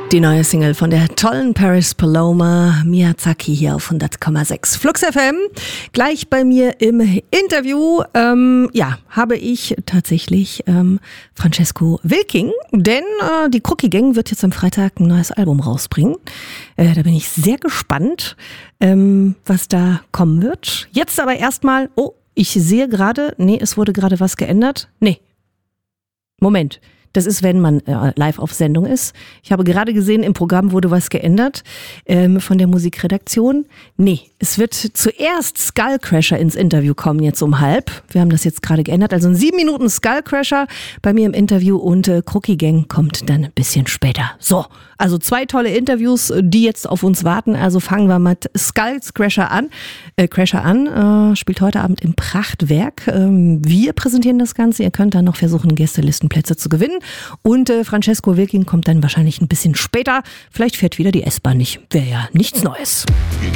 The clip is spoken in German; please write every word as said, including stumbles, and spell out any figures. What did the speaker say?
Die neue Single von der tollen Paris Paloma Miyazaki hier auf hundert Komma sechs Flux F M. Gleich bei mir im Interview, ähm, ja, habe ich tatsächlich ähm, Francesco Wilking, denn äh, die Crookie Gang wird jetzt am Freitag ein neues Album rausbringen. Äh, da bin ich sehr gespannt, ähm, was da kommen wird. Jetzt aber erstmal, oh, ich sehe gerade, nee, es wurde gerade was geändert. Nee, Moment. Das ist, wenn man äh, live auf Sendung ist. Ich habe gerade gesehen, im Programm wurde was geändert ähm, von der Musikredaktion. Nee, es wird zuerst Skullcrasher ins Interview kommen, jetzt um halb. Wir haben das jetzt gerade geändert. Also in sieben Minuten Skullcrasher bei mir im Interview und äh, Crookie Gang kommt dann ein bisschen später. So, also zwei tolle Interviews, die jetzt auf uns warten. Also fangen wir mit Skullcrasher an. Äh, Crasher an, äh, spielt heute Abend im Prachtwerk. Ähm, wir präsentieren das Ganze. Ihr könnt dann noch versuchen, Gästelistenplätze zu gewinnen. Und äh, Francesco Wilking kommt dann wahrscheinlich ein bisschen später. Vielleicht fährt wieder die S-Bahn nicht. Wäre ja nichts Neues.